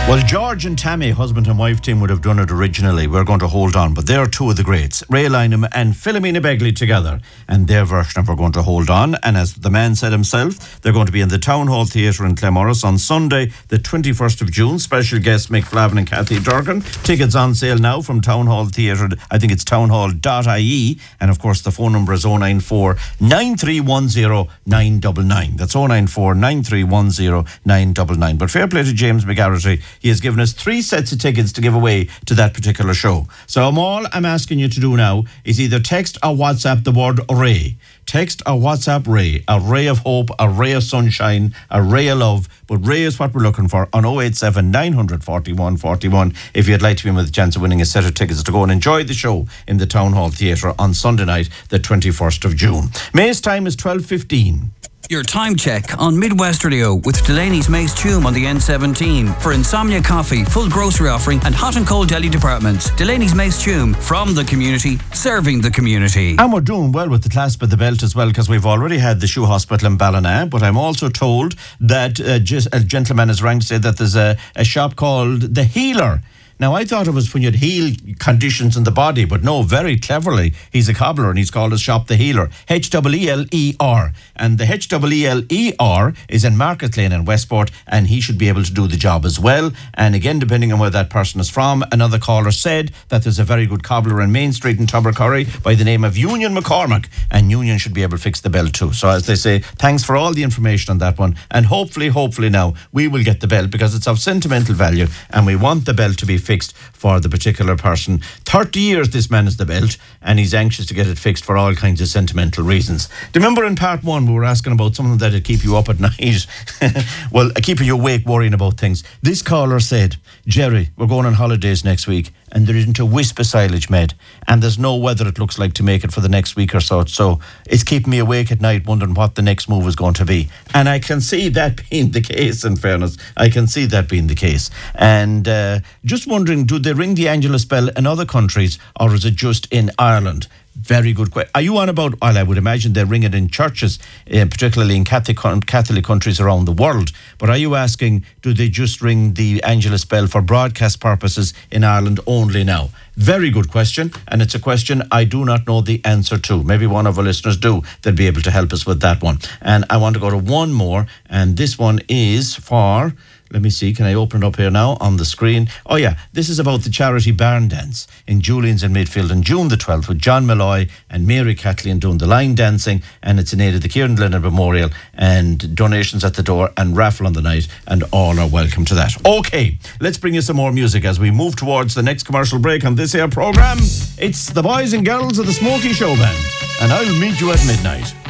Well, George and Tammy, husband and wife team, would have done it originally. We're going to hold on, but they're two of the greats, Ray Lynham and Philomena Begley together, and their version of We're Going to Hold On. And as the man said himself, they're going to be in the Town Hall Theatre in Claremorris on Sunday, the 21st of June. Special guests Mick Flavin and Kathy Durkin. Tickets on sale now from Town Hall Theatre. I think it's townhall.ie, and of course the phone number is 094 9310 999. That's 094 9310 999. But fair play to James McGarrity. He has given us 3 sets of tickets to give away to that particular show. So all I'm asking you to do now is either text or WhatsApp the word Ray. Text or WhatsApp Ray. A ray of hope, a ray of sunshine, a ray of love. But Ray is what we're looking for on 087 941 41 if you'd like to be in with a chance of winning a set of tickets to go and enjoy the show in the Town Hall Theatre on Sunday night, the 21st of June. May's time is 12:15. Your time check on Midwest Radio with Delaney's Mace Tume on the N17 for Insomnia Coffee, full grocery offering and hot and cold deli departments. Delaney's Mace Tume, from the community, serving the community. And we're doing well with the clasp of the belt as well, because we've already had the Shoe Hospital in Ballina, but I'm also told that a gentleman has rang to say that there's a shop called The Healer. Now, I thought it was when you'd heal conditions in the body, but no, very cleverly, he's a cobbler and he's called his shop The Healer. H-E-E-L-E-R. And the H-E-E-L-E-R is in Market Lane in Westport, and he should be able to do the job as well. And again, depending on where that person is from, another caller said that there's a very good cobbler in Main Street in Tubbercurry by the name of Union McCormack, and Union should be able to fix the belt too. So as they say, thanks for all the information on that one. And hopefully now, we will get the belt because it's of sentimental value, and we want the belt to be fixed for the particular person. 30 years this man has the belt, and he's anxious to get it fixed for all kinds of sentimental reasons. Do you remember in part 1 we were asking about something that'd keep you up at night? Well, keeping you awake worrying about things. This caller said, Jerry, we're going on holidays next week and there isn't a wisp of silage made, and there's no weather it looks like to make it for the next week or so. So it's keeping me awake at night wondering what the next move is going to be. And I can see that being the case, in fairness. I can see that being the case. And just wondering, do they ring the Angelus bell in other countries, or is it just in Ireland? Very good question. Are you on about, well, I would imagine they ring it in churches, particularly in Catholic countries around the world. But are you asking, do they just ring the Angelus bell for broadcast purposes in Ireland only now? Very good question, and it's a question I do not know the answer to. Maybe one of our listeners do. They'll be able to help us with that one. And I want to go to one more, and this one is for... Let me see, can I open it up here now on the screen? Oh yeah, this is about the charity barn dance in Julian's in Midfield on June the 12th with John Malloy and Mary Kathleen doing the line dancing, and it's in aid of the Kieran Leonard Memorial, and donations at the door and raffle on the night, and all are welcome to that. Okay, let's bring you some more music as we move towards the next commercial break on this here programme. It's the boys and girls of the Smokey Show Band, and I'll meet you at midnight.